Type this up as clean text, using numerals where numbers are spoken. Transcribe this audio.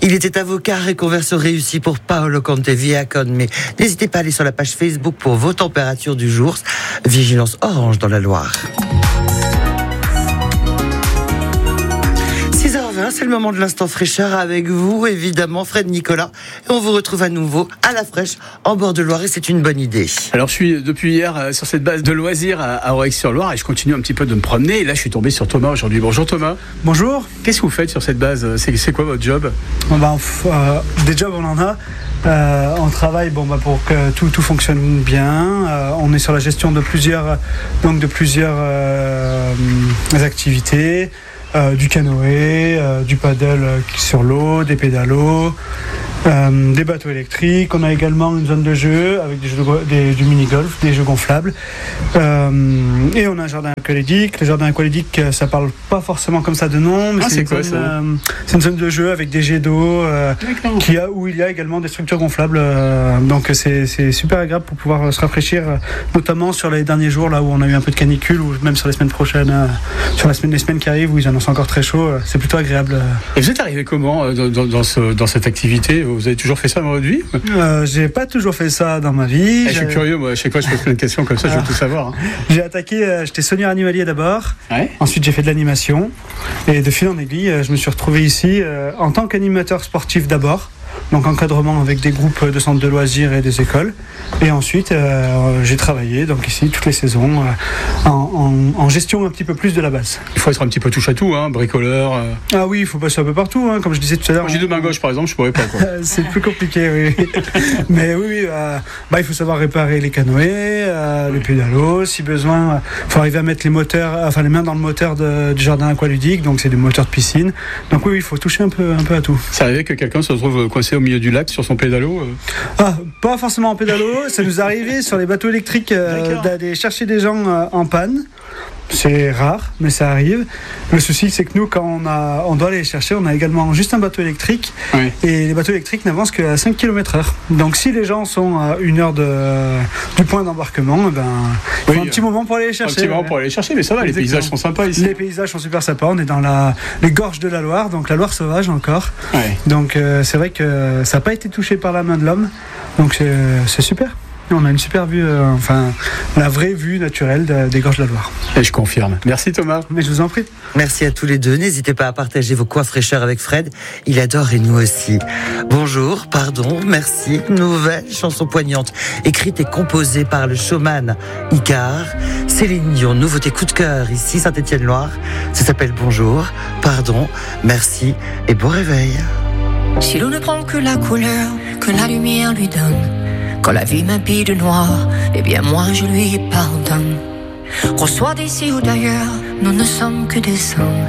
Il était avocat, reconversion réussie pour Paolo Conte Viacon. Mais n'hésitez pas à aller sur la page Facebook pour vos températures du jour. Vigilance orange dans la Loire. 6h20, c'est le moment de l'instant fraîcheur avec vous, évidemment, Fred Nicolas. Et on vous retrouve à nouveau à la fraîche, en bord de Loire, et c'est une bonne idée. Alors, je suis depuis hier sur cette base de loisirs à Aurec-sur-Loire et je continue un petit peu de me promener. Et là, je suis tombé sur Thomas aujourd'hui. Bonjour Thomas. Bonjour. Qu'est-ce que vous faites sur cette base ? C'est quoi votre job ? Des jobs, on en a. On travaille pour que tout fonctionne bien. On est sur la gestion de plusieurs activités. Du canoë, du paddle sur l'eau, des pédalos, des bateaux électriques. On a également une zone de jeu avec du mini-golf, des jeux gonflables. Et on a un jardin aqualudique. Le jardin aqualudique, ça parle pas forcément comme ça de nom, mais c'est une zone de jeu avec des jets d'eau où il y a également des structures gonflables. Donc c'est super agréable pour pouvoir se rafraîchir, notamment sur les derniers jours là où on a eu un peu de canicule, ou même sur les semaines prochaines, les semaines qui arrivent où ils annoncent encore très chaud. C'est plutôt agréable. Et vous êtes arrivé comment dans cette activité ? Vous avez toujours fait ça dans votre vie ? J'ai pas toujours fait ça dans ma vie. Je suis curieux, moi, à chaque fois je pose plein de questions comme ça, je veux tout savoir. J'ai attaqué, j'étais soigneur animalier d'abord, ensuite j'ai fait de l'animation, et de fil en aiguille, je me suis retrouvé ici en tant qu'animateur sportif d'abord, donc encadrement avec des groupes de centres de loisirs et des écoles, et ensuite j'ai travaillé donc ici toutes les saisons en gestion un petit peu plus de la base. Il faut être un petit peu touche à tout, bricoleur. Ah oui, il faut passer un peu partout, comme je disais tout à l'heure. Moi, j'ai deux mains gauches par exemple, je pourrais pas quoi. C'est plus compliqué, oui. Mais oui, il faut savoir réparer les canoës, les pédalos, si besoin. Il faut arriver à mettre les mains dans le moteur du jardin aqualudique, donc c'est des moteurs de piscine. Donc oui, il faut toucher un peu à tout. C'est arrivé que quelqu'un se retrouve coincé au milieu du lac sur son pédalo Pas forcément en pédalo, ça nous est arrivé sur les bateaux électriques d'aller chercher des gens en panne. C'est rare, mais ça arrive. Le souci, c'est que nous, quand on doit aller les chercher, on a également juste un bateau électrique. Oui. Et les bateaux électriques n'avancent qu'à 5 km/h. Donc si les gens sont à 1 heure du point d'embarquement, il faut un petit moment pour aller les chercher. Un petit moment pour aller les chercher, mais ça va, les paysages sont sympas ici. Les paysages sont super sympas. On est dans les gorges de la Loire, donc la Loire sauvage encore. Oui. Donc c'est vrai que ça n'a pas été touché par la main de l'homme. Donc c'est super. On a une super vue, la vraie vue naturelle des gorges de la Loire. Et je confirme. Merci Thomas. Mais je vous en prie. Merci à tous les deux. N'hésitez pas à partager vos coins fraîcheurs avec Fred. Il adore et nous aussi. Bonjour, pardon, merci. Nouvelle chanson poignante, écrite et composée par le showman Icar. Céline Dion, nouveauté coup de cœur ici, Saint-Étienne-Loire. Ça s'appelle Bonjour, pardon, merci et bon réveil. Si l'on ne prend que la couleur que la lumière lui donne, quand la vie m'habille de noir, eh bien moi je lui pardonne. Qu'on soit d'ici ou d'ailleurs, nous ne sommes que des hommes.